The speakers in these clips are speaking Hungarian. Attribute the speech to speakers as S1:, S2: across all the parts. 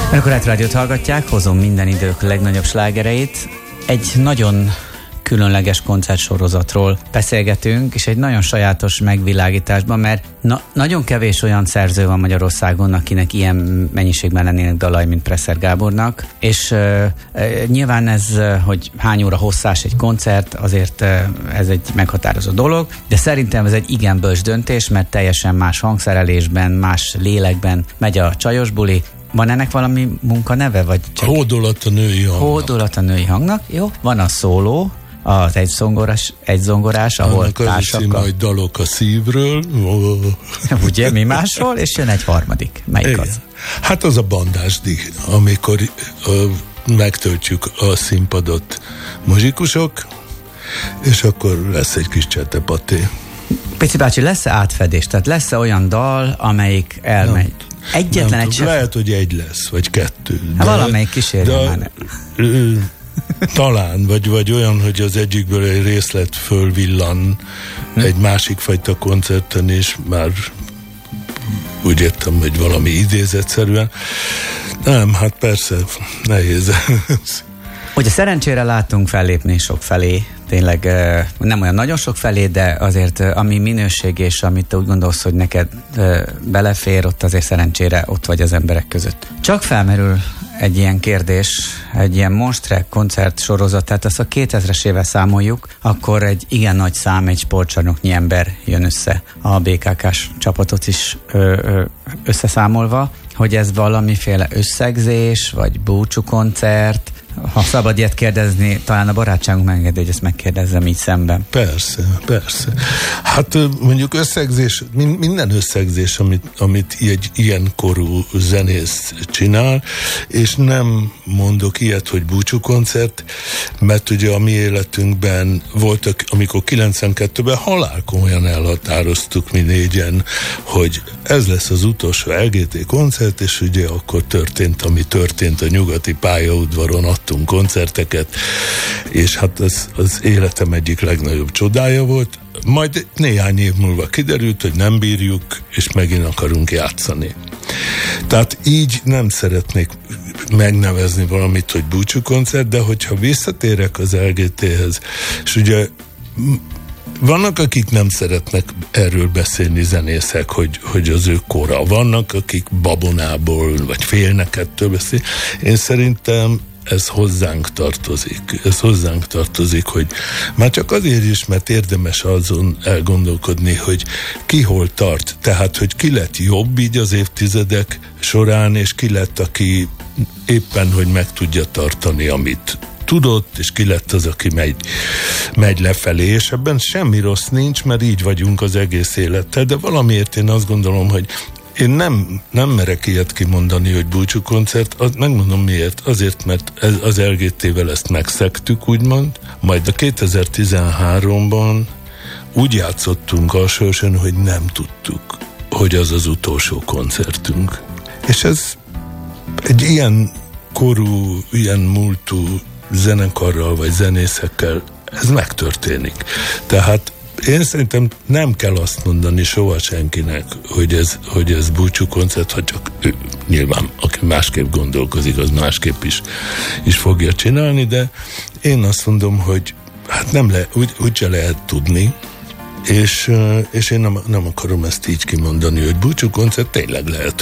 S1: Akkor rádiót hallgatják, hozom minden idők legnagyobb slágereit. Egy nagyon különleges koncertsorozatról beszélgetünk, és egy nagyon sajátos megvilágításban, mert nagyon kevés olyan szerző van Magyarországon, akinek ilyen mennyiségben lennének dalai, mint Presser Gábornak, és nyilván ez, hogy hány óra hosszás egy koncert, azért ez egy meghatározó dolog, de szerintem ez egy igen bölcs döntés, mert teljesen más hangszerelésben, más lélekben megy a csajos buli. Van ennek valami munkaneve? Vagy csak
S2: Hódolat a női hangnak.
S1: Hódolat a női hangnak, jó. Van a szóló, az egyzongorás, ahol társakkal.
S2: Majd dalok a szívről.
S1: Ugye, mi másról, és jön egy harmadik. Melyik
S2: igen.
S1: az?
S2: Hát az a bandásdi, amikor megtöltjük a színpadot muzsikusok, és akkor lesz egy kis csetepaté.
S1: Pici bácsi, lesz-e átfedés? Tehát lesz-e olyan dal, amelyik elmegy? Egyetlen egy sem.
S2: Lehet, hogy egy lesz, vagy kettő.
S1: Hát valamelyik kísérje már.
S2: Talán, vagy olyan, hogy az egyikből egy részlet fölvillan egy másik fajta koncerten, és már úgy értem, hogy valami idézetszerűen. Nem, hát persze, nehéz.
S1: Ugye szerencsére látunk fellépni sok felé, tényleg nem olyan nagyon sok felé, de azért ami minőség és amit te úgy gondolsz, hogy neked belefér, ott azért szerencsére ott vagy az emberek között. Csak felmerül egy ilyen kérdés, egy ilyen monstrek koncert sorozat, tehát azt a 2000-es éve számoljuk, akkor egy igen nagy szám, egy sportcsarnoknyi ember jön össze, a BKK-s csapatot is összeszámolva, hogy ez valamiféle összegzés, vagy búcsú koncert. Ha szabad ilyet kérdezni, talán a barátságunk megengedi, hogy ezt megkérdezzem így szemben.
S2: Persze. Hát mondjuk összegzés, minden összegzés, amit egy ilyen korú zenész csinál, és nem mondok ilyet, hogy búcsúkoncert, mert ugye a mi életünkben voltak, amikor 92-ben halálkomolyan elhatároztuk mi négyen, hogy ez lesz az utolsó LGT koncert, és ugye akkor történt, ami történt a nyugati pályaudvaron, adtunk koncerteket, és hát az életem egyik legnagyobb csodája volt. Majd néhány év múlva kiderült, hogy nem bírjuk, és megint akarunk játszani. Tehát így nem szeretnék megnevezni valamit, hogy búcsúkoncert, de hogyha visszatérek az LGT-hez, és ugye vannak, akik nem szeretnek erről beszélni, zenészek, hogy az ő kora. Vannak, akik babonából, vagy félnek ettől beszélni. Én szerintem ez hozzánk tartozik, hogy már csak azért is, mert érdemes azon elgondolkodni, hogy ki hol tart, tehát, hogy ki lett jobb így az évtizedek során, és ki lett, aki éppen, hogy meg tudja tartani, amit tudott, és ki lett az, aki megy lefelé, és ebben semmi rossz nincs, mert így vagyunk az egész élettel, de valamiért én azt gondolom, hogy én nem merek ilyet kimondani, hogy búcsúkoncert, megmondom miért. Azért, mert az LGT-vel ezt megszegtük, úgymond, majd a 2013-ban úgy játszottunk alsósan, hogy nem tudtuk, hogy az az utolsó koncertünk. És ez egy ilyen korú, ilyen múltú zenekarral vagy zenészekkel ez megtörténik. Tehát én szerintem nem kell azt mondani soha senkinek, hogy ez búcsúkoncert, ha csak ő, nyilván, aki másképp gondolkozik, az másképp is fogja csinálni, de én azt mondom, hogy hát úgyse lehet tudni, és én nem akarom ezt így kimondani, hogy búcsúkoncert, tényleg lehet,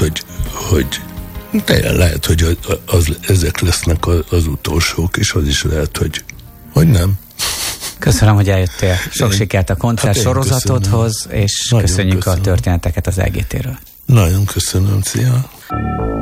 S2: hogy ezek lesznek az utolsók, és az is lehet, hogy nem.
S1: Köszönöm, hogy eljöttél. Sok sikert a koncert sorozatodhoz, és nagyon köszönjük a történeteket az LGT-ről.
S2: Nagyon köszönöm, szia!